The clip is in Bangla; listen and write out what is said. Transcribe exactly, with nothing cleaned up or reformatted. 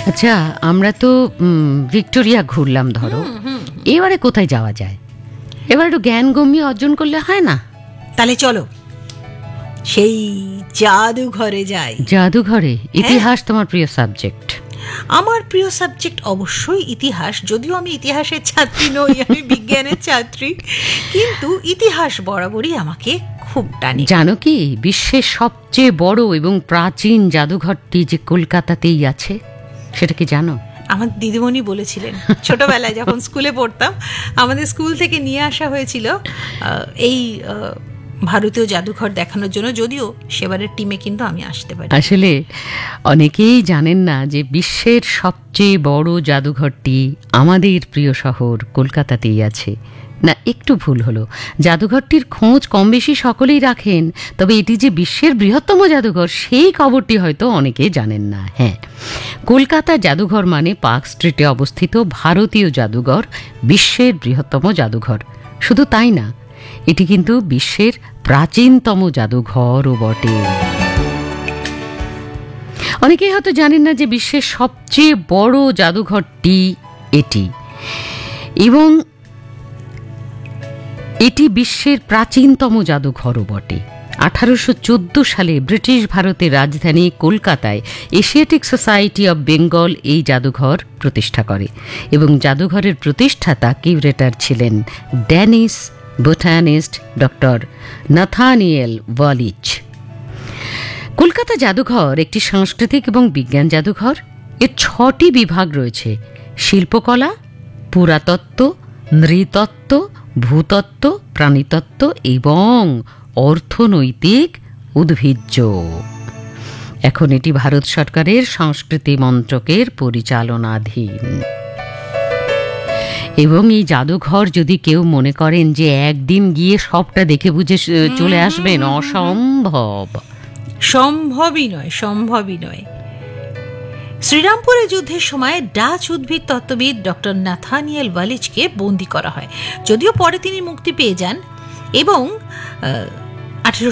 আচ্ছা, আমরা তো ভিক্টোরিয়া ঘুরলাম ধরো, এবারে কোথায় যাওয়া যায়? এবার একটু জ্ঞান গম্য অর্জন করলে হয় না? তাহলে চলো সেই জাদুঘরে যাই। জাদুঘরে? ইতিহাস তোমার প্রিয় সাবজেক্ট? আমার প্রিয় সাবজেক্ট অবশ্যই ইতিহাস, যদিও আমি ইতিহাসের ছাত্রী নই, আমি বিজ্ঞানের ছাত্রী, কিন্তু ইতিহাস বরাবরই আমাকে খুব টানে। জানো কি, বিশ্বের সবচেয়ে বড় এবং প্রাচীন জাদুঘরটি যে কলকাতাতেই আছে, সেটা কি জানো? আমার দিদিমণি বলেছিলেন, ছোটবেলায় যখন স্কুলে পড়তাম আমাদের স্কুল থেকে নিয়ে আসা হয়েছিল এই ভারতীয় জাদুঘর দেখানোর জন্য, যদিও সেবারের টিমে কিন্তু আমি আসতে পারি। আসলে অনেকেই জানেন না যে বিশ্বের সবচেয়ে বড় জাদুঘরটি আমাদের প্রিয় শহর কলকাতাতেই আছে। না, একটু ভুল হলো, জাদুঘরটির খোঁজ কম বেশি সকলেই রাখেন, তবে এটি যে বিশ্বের বৃহত্তম জাদুঘর সেই খবরটি হয়তো অনেকেই জানেন না। হ্যাঁ, কলকাতা জাদুঘর মানে পার্ক স্ট্রিটে অবস্থিত ভারতীয় জাদুঘর বিশ্বের বৃহত্তম জাদুঘর। শুধু তাই না, এটি কিন্তু বিশ্বের প্রাচীনতম জাদুঘরও বটে। অনেকেই হয়তো জানেন না যে বিশ্বের সবচেয়ে বড় জাদুঘরটি এটি, এবং এটি বিশ্বের প্রাচীনতম জাদুঘরও বটে। আঠারোশো চোদ্দ সালে ব্রিটিশ ভারতের রাজধানী কলকাতায় এশিয়াটিক সোসাইটি অব বেঙ্গল এই জাদুঘর প্রতিষ্ঠা করে, এবং জাদুঘরের প্রতিষ্ঠাতা কিউরেটর ছিলেন Danish botanist doctor Nathaniel Wallich. Kolkata জাদুঘর একটি সাংস্কৃতিক এবং বিজ্ঞান জাদুঘর। এর ছটি বিভাগ রয়েছে: শিল্পকলা, পুরাতত্ত্ব, নৃতত্ত্ব, ভূতত্ত্ব, প্রাণীতত্ত্ব এবং অর্থনৈতিক উদ্ভিজ্জ। এখন এটি ভারত সরকারের সংস্কৃতি মন্ত্রকের পরিচালনাধীন। এবং এই জাদুঘর যদি কেউ মনে করেন যে একদিন গিয়ে সবটা দেখে বুঝে চলে আসবেন, অসম্ভব। সম্ভবই নয়, সম্ভবই নয়। শ্রীরামপুরের যুদ্ধের সময় ডাচ উদ্ভিদ তত্ত্ববিদ ডক্টর নাথানিয়েল ওয়ালিচকে বন্দী করা হয়, যদিও পরে তিনি মুক্তি পেয়ে যান এবং